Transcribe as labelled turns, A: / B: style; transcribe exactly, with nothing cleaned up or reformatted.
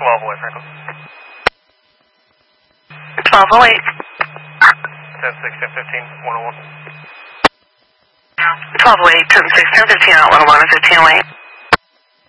A: twelve oh eight, Franklin.
B: twelve oh eight.
A: ten six, ten fifteen, one oh one.
B: twelve oh eight, ten six, ten fifteen, out one oh one, fifteen oh eight.